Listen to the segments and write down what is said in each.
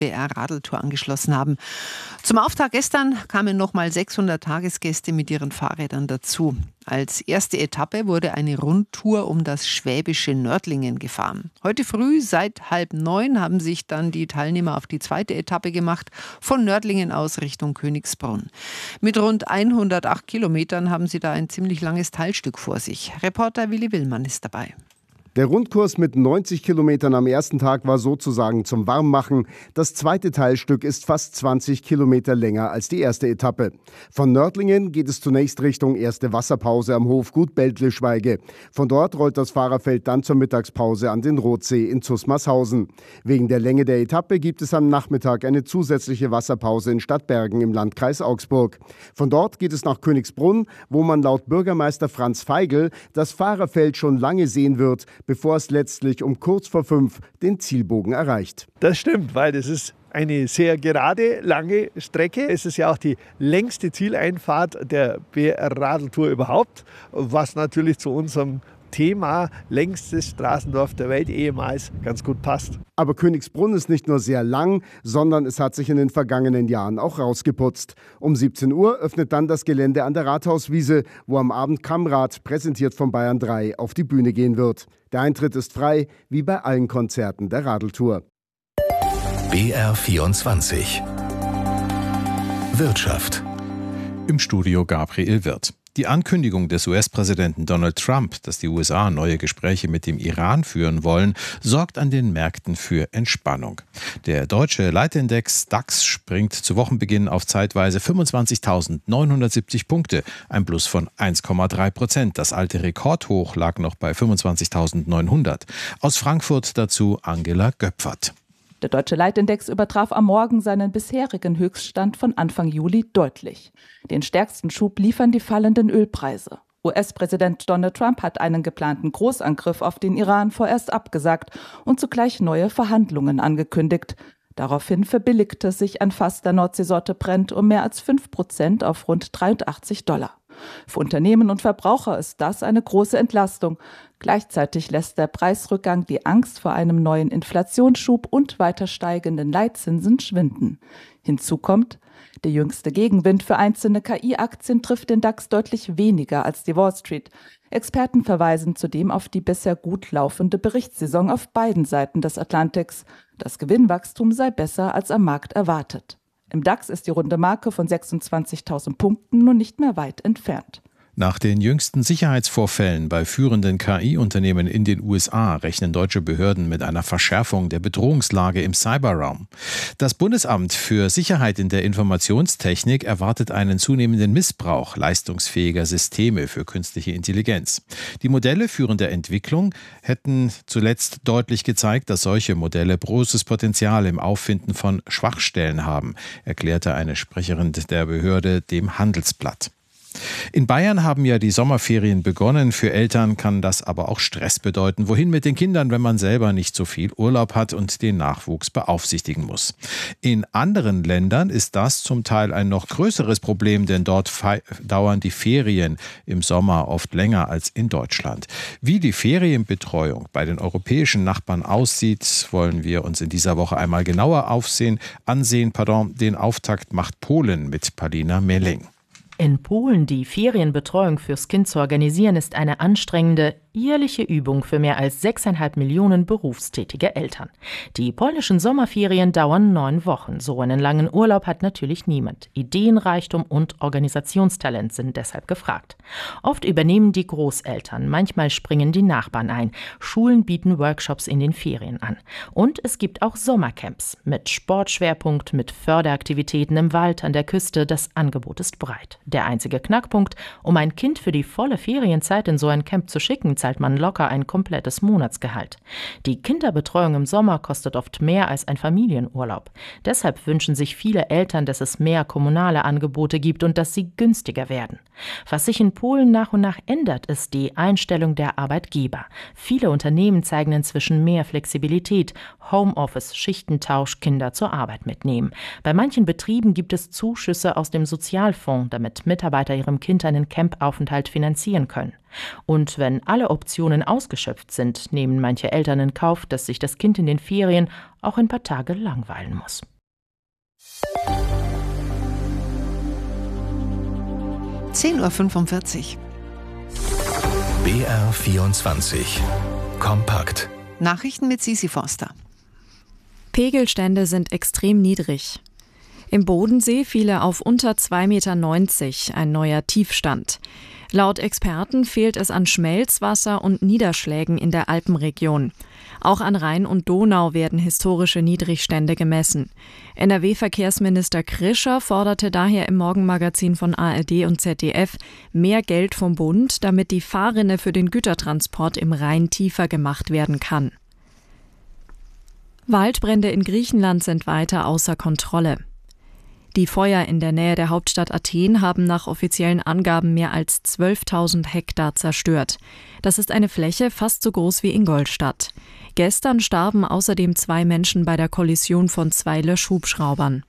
BR-Radeltour angeschlossen haben. Zum Auftakt gestern kamen nochmal 600 Tagesgäste mit ihren Fahrrädern dazu. Als erste Etappe wurde eine Rundtour um das schwäbische Nördlingen gefahren. Heute früh seit 8:30 haben sich dann die Teilnehmer auf die zweite Etappe gemacht, von Nördlingen aus Richtung Königsbrunn. Mit rund 108 Kilometern haben sie da ein ziemlich langes Teilstück vor sich. Reporter Willi Willmann ist dabei. Der Rundkurs mit 90 Kilometern am ersten Tag war sozusagen zum Warmmachen. Das zweite Teilstück ist fast 20 Kilometer länger als die erste Etappe. Von Nördlingen geht es zunächst Richtung erste Wasserpause am Hofgut Beltleschweige. Von dort rollt das Fahrerfeld dann zur Mittagspause an den Rotsee in Zusmarshausen. Wegen der Länge der Etappe gibt es am Nachmittag eine zusätzliche Wasserpause in Stadtbergen im Landkreis Augsburg. Von dort geht es nach Königsbrunn, wo man laut Bürgermeister Franz Feigl das Fahrerfeld schon lange sehen wird, bevor es letztlich um kurz vor 5 den Zielbogen erreicht. Das stimmt, weil das ist eine sehr gerade, lange Strecke. Es ist ja auch die längste Zieleinfahrt der BR-Radeltour überhaupt, was natürlich zu unserem Thema längstes Straßendorf der Welt ehemals ganz gut passt. Aber Königsbrunn ist nicht nur sehr lang, sondern es hat sich in den vergangenen Jahren auch rausgeputzt. Um 17 Uhr öffnet dann das Gelände an der Rathauswiese, wo am Abend Kammrad, präsentiert von Bayern 3, auf die Bühne gehen wird. Der Eintritt ist frei, wie bei allen Konzerten der Radeltour. BR24 Wirtschaft. Im Studio Gabriel Wirth. Die Ankündigung des US-Präsidenten Donald Trump, dass die USA neue Gespräche mit dem Iran führen wollen, sorgt an den Märkten für Entspannung. Der deutsche Leitindex DAX springt zu Wochenbeginn auf zeitweise 25.970 Punkte, ein Plus von 1,3%. Das alte Rekordhoch lag noch bei 25.900. Aus Frankfurt dazu Angela Göpfert. Der deutsche Leitindex übertraf am Morgen seinen bisherigen Höchststand von Anfang Juli deutlich. Den stärksten Schub liefern die fallenden Ölpreise. US-Präsident Donald Trump hat einen geplanten Großangriff auf den Iran vorerst abgesagt und zugleich neue Verhandlungen angekündigt. Daraufhin verbilligte sich ein Fass der Nordseesorte Brent um mehr als 5% auf rund $83. Für Unternehmen und Verbraucher ist das eine große Entlastung. Gleichzeitig lässt der Preisrückgang die Angst vor einem neuen Inflationsschub und weiter steigenden Leitzinsen schwinden. Hinzu kommt, der jüngste Gegenwind für einzelne KI-Aktien trifft den DAX deutlich weniger als die Wall Street. Experten verweisen zudem auf die bisher gut laufende Berichtssaison auf beiden Seiten des Atlantiks. Das Gewinnwachstum sei besser als am Markt erwartet. Im DAX ist die runde Marke von 26.000 Punkten nun nicht mehr weit entfernt. Nach den jüngsten Sicherheitsvorfällen bei führenden KI-Unternehmen in den USA rechnen deutsche Behörden mit einer Verschärfung der Bedrohungslage im Cyberraum. Das Bundesamt für Sicherheit in der Informationstechnik erwartet einen zunehmenden Missbrauch leistungsfähiger Systeme für künstliche Intelligenz. Die Modelle führender Entwicklung hätten zuletzt deutlich gezeigt, dass solche Modelle großes Potenzial im Auffinden von Schwachstellen haben, erklärte eine Sprecherin der Behörde dem Handelsblatt. In Bayern haben ja die Sommerferien begonnen. Für Eltern kann das aber auch Stress bedeuten. Wohin mit den Kindern, wenn man selber nicht so viel Urlaub hat und den Nachwuchs beaufsichtigen muss? In anderen Ländern ist das zum Teil ein noch größeres Problem, denn dort dauern die Ferien im Sommer oft länger als in Deutschland. Wie die Ferienbetreuung bei den europäischen Nachbarn aussieht, wollen wir uns in dieser Woche einmal genauer ansehen. Den Auftakt macht Polen mit Palina Melling. In Polen die Ferienbetreuung fürs Kind zu organisieren, ist eine anstrengende, jährliche Übung für mehr als 6,5 Millionen berufstätige Eltern. Die polnischen Sommerferien dauern 9 Wochen. So einen langen Urlaub hat natürlich niemand. Ideenreichtum und Organisationstalent sind deshalb gefragt. Oft übernehmen die Großeltern, manchmal springen die Nachbarn ein. Schulen bieten Workshops in den Ferien an. Und es gibt auch Sommercamps mit Sportschwerpunkt, mit Förderaktivitäten im Wald, an der Küste. Das Angebot ist breit. Der einzige Knackpunkt, um ein Kind für die volle Ferienzeit in so ein Camp zu schicken, zahlt man locker ein komplettes Monatsgehalt. Die Kinderbetreuung im Sommer kostet oft mehr als ein Familienurlaub. Deshalb wünschen sich viele Eltern, dass es mehr kommunale Angebote gibt und dass sie günstiger werden. Was sich in Polen nach und nach ändert, ist die Einstellung der Arbeitgeber. Viele Unternehmen zeigen inzwischen mehr Flexibilität, Homeoffice, Schichtentausch, Kinder zur Arbeit mitnehmen. Bei manchen Betrieben gibt es Zuschüsse aus dem Sozialfonds, damit Mitarbeiter ihrem Kind einen Campaufenthalt finanzieren können. Und wenn alle Optionen ausgeschöpft sind, nehmen manche Eltern in Kauf, dass sich das Kind in den Ferien auch ein paar Tage langweilen muss. 10:45 Uhr. BR24 Kompakt. Nachrichten mit Sisi Forster. Pegelstände sind extrem niedrig. Im Bodensee fiel er auf unter 2,90 Meter, ein neuer Tiefstand. Laut Experten fehlt es an Schmelzwasser und Niederschlägen in der Alpenregion. Auch an Rhein und Donau werden historische Niedrigstände gemessen. NRW-Verkehrsminister Krischer forderte daher im Morgenmagazin von ARD und ZDF mehr Geld vom Bund, damit die Fahrrinne für den Gütertransport im Rhein tiefer gemacht werden kann. Waldbrände in Griechenland sind weiter außer Kontrolle. Die Feuer in der Nähe der Hauptstadt Athen haben nach offiziellen Angaben mehr als 12.000 Hektar zerstört. Das ist eine Fläche fast so groß wie Ingolstadt. Gestern starben außerdem 2 Menschen bei der Kollision von 2 Löschhubschraubern.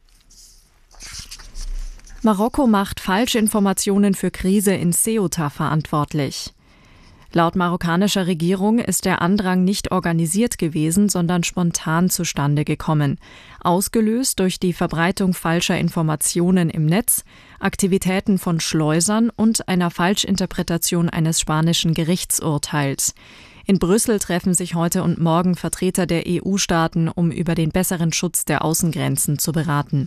Marokko macht Falschinformationen für Krise in Ceuta verantwortlich. Laut marokkanischer Regierung ist der Andrang nicht organisiert gewesen, sondern spontan zustande gekommen. Ausgelöst durch die Verbreitung falscher Informationen im Netz, Aktivitäten von Schleusern und einer Falschinterpretation eines spanischen Gerichtsurteils. In Brüssel treffen sich heute und morgen Vertreter der EU-Staaten, um über den besseren Schutz der Außengrenzen zu beraten.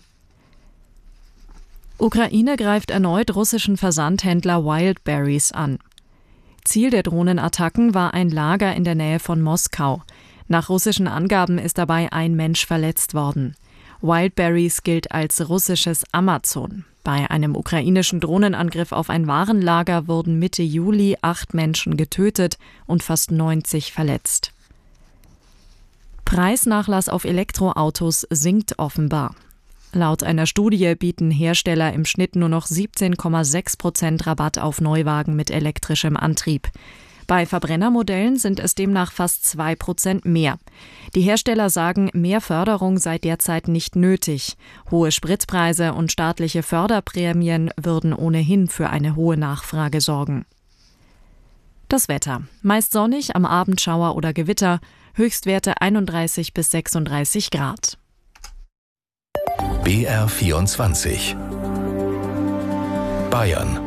Ukraine greift erneut russischen Versandhändler Wildberries an. Ziel der Drohnenattacken war ein Lager in der Nähe von Moskau. Nach russischen Angaben ist dabei ein Mensch verletzt worden. Wildberries gilt als russisches Amazon. Bei einem ukrainischen Drohnenangriff auf ein Warenlager wurden Mitte Juli 8 Menschen getötet und fast 90 verletzt. Preisnachlass auf Elektroautos sinkt offenbar. Laut einer Studie bieten Hersteller im Schnitt nur noch 17,6% Rabatt auf Neuwagen mit elektrischem Antrieb. Bei Verbrennermodellen sind es demnach fast 2% mehr. Die Hersteller sagen, mehr Förderung sei derzeit nicht nötig. Hohe Spritpreise und staatliche Förderprämien würden ohnehin für eine hohe Nachfrage sorgen. Das Wetter. Meist sonnig, am Abend Schauer oder Gewitter. Höchstwerte 31 bis 36 Grad. BR24 Bayern.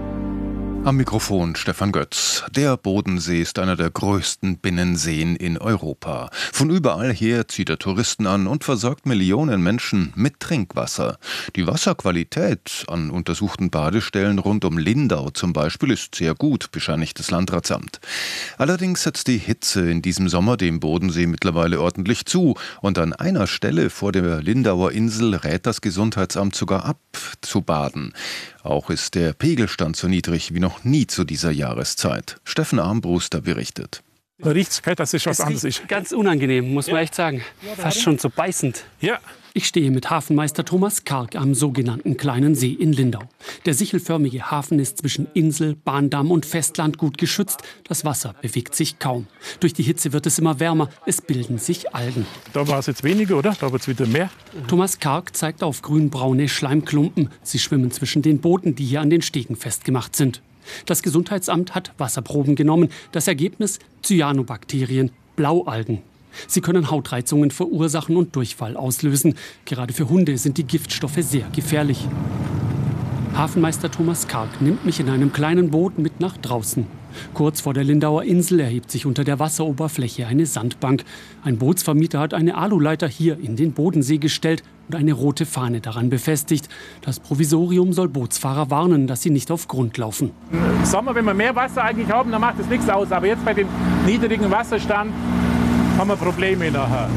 Am Mikrofon Stefan Götz. Der Bodensee ist einer der größten Binnenseen in Europa. Von überall her zieht er Touristen an und versorgt Millionen Menschen mit Trinkwasser. Die Wasserqualität an untersuchten Badestellen rund um Lindau zum Beispiel ist sehr gut, bescheinigt das Landratsamt. Allerdings setzt die Hitze in diesem Sommer dem Bodensee mittlerweile ordentlich zu. Und an einer Stelle vor der Lindauer Insel rät das Gesundheitsamt sogar ab, zu baden. Auch ist der Pegelstand so niedrig wie noch nie zu dieser Jahreszeit. Steffen Armbruster berichtet. Da riecht's kalt, das ist was anderes. Ganz unangenehm, muss man echt sagen. Fast schon so beißend. Ja. Ich stehe mit Hafenmeister Thomas Karg am sogenannten Kleinen See in Lindau. Der sichelförmige Hafen ist zwischen Insel, Bahndamm und Festland gut geschützt. Das Wasser bewegt sich kaum. Durch die Hitze wird es immer wärmer. Es bilden sich Algen. Da war es jetzt weniger, oder? Da wird es wieder mehr. Thomas Karg zeigt auf grünbraune Schleimklumpen. Sie schwimmen zwischen den Booten, die hier an den Stegen festgemacht sind. Das Gesundheitsamt hat Wasserproben genommen. Das Ergebnis: Cyanobakterien, Blaualgen. Sie können Hautreizungen verursachen und Durchfall auslösen. Gerade für Hunde sind die Giftstoffe sehr gefährlich. Hafenmeister Thomas Karg nimmt mich in einem kleinen Boot mit nach draußen. Kurz vor der Lindauer Insel erhebt sich unter der Wasseroberfläche eine Sandbank. Ein Bootsvermieter hat eine Aluleiter hier in den Bodensee gestellt und eine rote Fahne daran befestigt. Das Provisorium soll Bootsfahrer warnen, dass sie nicht auf Grund laufen. Im Sommer, wenn wir mehr Wasser eigentlich haben, dann macht das nichts aus. Aber jetzt bei dem niedrigen Wasserstand haben wir Probleme nachher.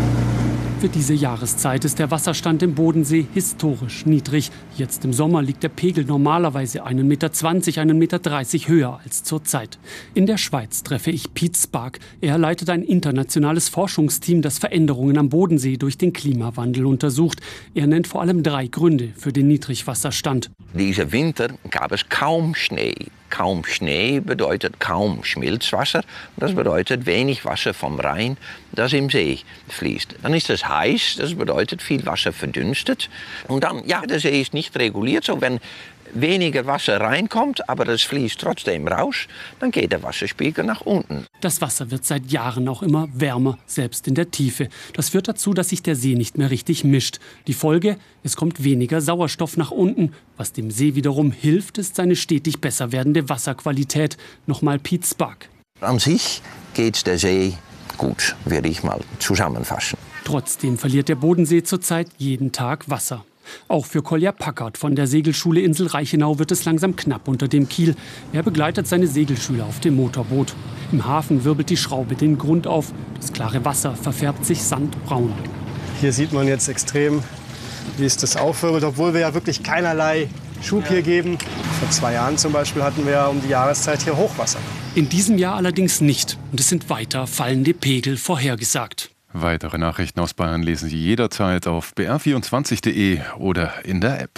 Für diese Jahreszeit ist der Wasserstand im Bodensee historisch niedrig. Jetzt im Sommer liegt der Pegel normalerweise 1,20 Meter, 1,30 Meter höher als zurzeit. In der Schweiz treffe ich Piet Spark. Er leitet ein internationales Forschungsteam, das Veränderungen am Bodensee durch den Klimawandel untersucht. Er nennt vor allem 3 Gründe für den Niedrigwasserstand. Diesen Winter gab es kaum Schnee. Kaum Schnee bedeutet kaum Schmelzwasser. Das bedeutet wenig Wasser vom Rhein, das im See fließt. Dann ist es heiß, das bedeutet viel Wasser verdünstet. Und dann, ja, der See ist nicht reguliert. So, wenn weniger Wasser reinkommt, aber es fließt trotzdem raus, dann geht der Wasserspiegel nach unten. Das Wasser wird seit Jahren auch immer wärmer, selbst in der Tiefe. Das führt dazu, dass sich der See nicht mehr richtig mischt. Die Folge, es kommt weniger Sauerstoff nach unten. Was dem See wiederum hilft, ist seine stetig besser werdende Wasserqualität. Nochmal Pete Spark. An sich geht der See gut, würde ich mal zusammenfassen. Trotzdem verliert der Bodensee zurzeit jeden Tag Wasser. Auch für Kolja Packard von der Segelschule Insel Reichenau wird es langsam knapp unter dem Kiel. Er begleitet seine Segelschüler auf dem Motorboot. Im Hafen wirbelt die Schraube den Grund auf. Das klare Wasser verfärbt sich sandbraun. Hier sieht man jetzt extrem, wie es das aufwirbelt, obwohl wir ja wirklich keinerlei Schub hier geben. Vor 2 Jahren zum Beispiel hatten wir ja um die Jahreszeit hier Hochwasser. In diesem Jahr allerdings nicht. Und es sind weiter fallende Pegel vorhergesagt. Weitere Nachrichten aus Bayern lesen Sie jederzeit auf br24.de oder in der App.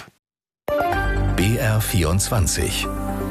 BR24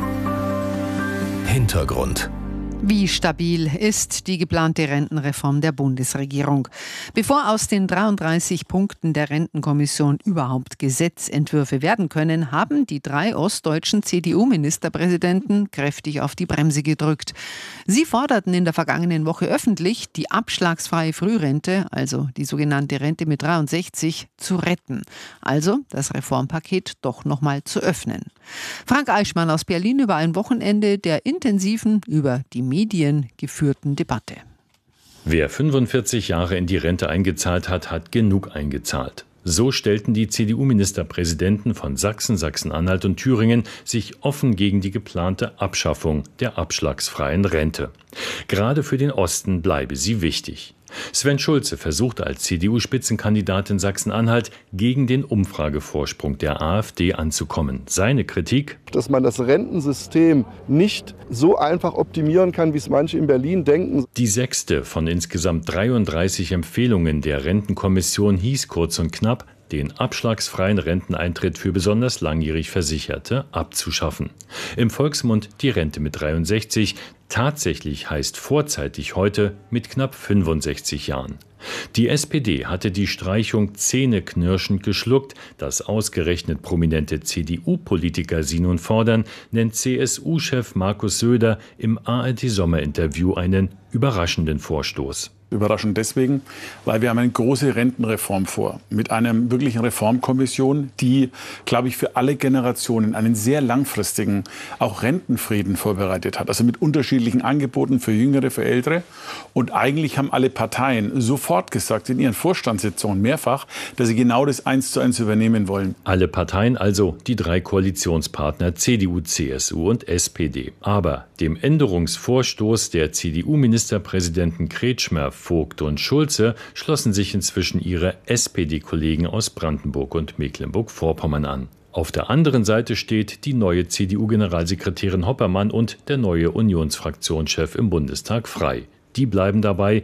Hintergrund. Wie stabil ist die geplante Rentenreform der Bundesregierung? Bevor aus den 33 Punkten der Rentenkommission überhaupt Gesetzentwürfe werden können, haben die 3 ostdeutschen CDU-Ministerpräsidenten kräftig auf die Bremse gedrückt. Sie forderten in der vergangenen Woche öffentlich, die abschlagsfreie Frührente, also die sogenannte Rente mit 63, zu retten. Also das Reformpaket doch nochmal zu öffnen. Frank Eichmann aus Berlin über ein Wochenende der intensiven, über die Medien geführten Debatte. Wer 45 Jahre in die Rente eingezahlt hat, hat genug eingezahlt. So stellten die CDU-Ministerpräsidenten von Sachsen, Sachsen-Anhalt und Thüringen sich offen gegen die geplante Abschaffung der abschlagsfreien Rente. Gerade für den Osten bleibe sie wichtig. Sven Schulze versuchte als CDU-Spitzenkandidat in Sachsen-Anhalt gegen den Umfragevorsprung der AfD anzukommen. Seine Kritik: Dass man das Rentensystem nicht so einfach optimieren kann, wie es manche in Berlin denken. Die 6. von insgesamt 33 Empfehlungen der Rentenkommission hieß kurz und knapp, den abschlagsfreien Renteneintritt für besonders langjährig Versicherte abzuschaffen. Im Volksmund die Rente mit 63, tatsächlich heißt vorzeitig heute mit knapp 65 Jahren. Die SPD hatte die Streichung zähneknirschend geschluckt. Dass ausgerechnet prominente CDU-Politiker sie nun fordern, nennt CSU-Chef Markus Söder im ARD-Sommerinterview einen überraschenden Vorstoß. Überraschend deswegen, weil wir haben eine große Rentenreform vor. Mit einer wirklichen Reformkommission, die, glaube ich, für alle Generationen einen sehr langfristigen, auch Rentenfrieden vorbereitet hat. Also mit unterschiedlichen Angeboten für Jüngere, für Ältere. Und eigentlich haben alle Parteien sofort gesagt, in ihren Vorstandssitzungen mehrfach, dass sie genau das 1:1 übernehmen wollen. Alle Parteien, also die 3 Koalitionspartner CDU, CSU und SPD. Aber dem Änderungsvorstoß der CDU-Ministerpräsidenten Kretschmer, Vogt und Schulze schlossen sich inzwischen ihre SPD-Kollegen aus Brandenburg und Mecklenburg-Vorpommern an. Auf der anderen Seite steht die neue CDU-Generalsekretärin Hoppermann und der neue Unionsfraktionschef im Bundestag Frey. Die bleiben dabei: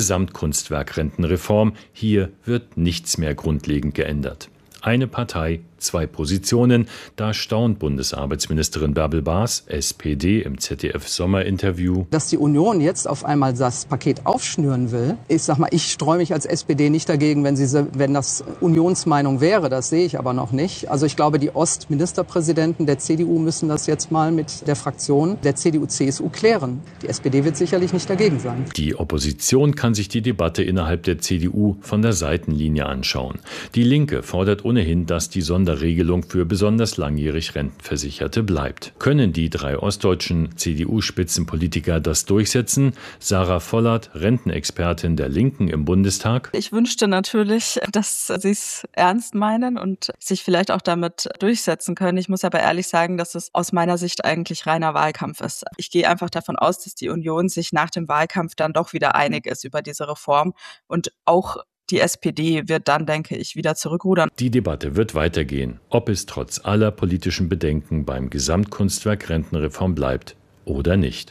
Gesamtkunstwerkrentenreform. Hier wird nichts mehr grundlegend geändert. Eine Partei, 2 Positionen. Da staunt Bundesarbeitsministerin Bärbel Baas, SPD, im ZDF-Sommerinterview. Dass die Union jetzt auf einmal das Paket aufschnüren will, ich streue mich als SPD nicht dagegen, wenn das Unionsmeinung wäre. Das sehe ich aber noch nicht. Also ich glaube, die Ostministerpräsidenten der CDU müssen das jetzt mal mit der Fraktion der CDU-CSU klären. Die SPD wird sicherlich nicht dagegen sein. Die Opposition kann sich die Debatte innerhalb der CDU von der Seitenlinie anschauen. Die Linke fordert ohnehin, dass die Sonderregelung für besonders langjährig Rentenversicherte bleibt. Können die 3 ostdeutschen CDU-Spitzenpolitiker das durchsetzen? Sarah Vollert, Rentenexpertin der Linken im Bundestag. Ich wünschte natürlich, dass sie es ernst meinen und sich vielleicht auch damit durchsetzen können. Ich muss aber ehrlich sagen, dass es aus meiner Sicht eigentlich reiner Wahlkampf ist. Ich gehe einfach davon aus, dass die Union sich nach dem Wahlkampf dann doch wieder einig ist über diese Reform und auch die SPD wird dann, denke ich, wieder zurückrudern. Die Debatte wird weitergehen, ob es trotz aller politischen Bedenken beim Gesamtkunstwerk Rentenreform bleibt oder nicht.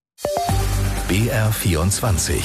BR24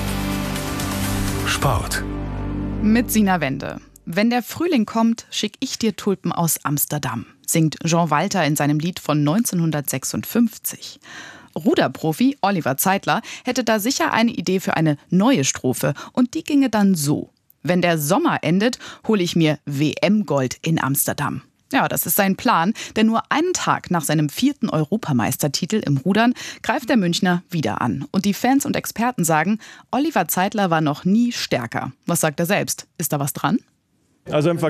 Sport. Mit Sina Wende. Wenn der Frühling kommt, schick ich dir Tulpen aus Amsterdam, singt Jean Walter in seinem Lied von 1956. Ruderprofi Oliver Zeitler hätte da sicher eine Idee für eine neue Strophe und die ginge dann so: Wenn der Sommer endet, hole ich mir WM-Gold in Amsterdam. Ja, das ist sein Plan, denn nur einen Tag nach seinem 4. Europameistertitel im Rudern greift der Münchner wieder an. Und die Fans und Experten sagen, Oliver Zeitler war noch nie stärker. Was sagt er selbst? Ist da was dran? Also im